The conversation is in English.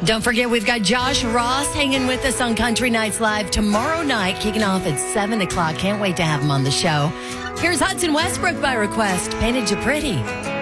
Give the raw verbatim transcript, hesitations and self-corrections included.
Don't forget, we've got Josh Ross hanging with us on Country Nights Live tomorrow night, kicking off at seven o'clock. Can't wait to have him on the show. Here's Hudson Westbrook by request, Painted You Pretty.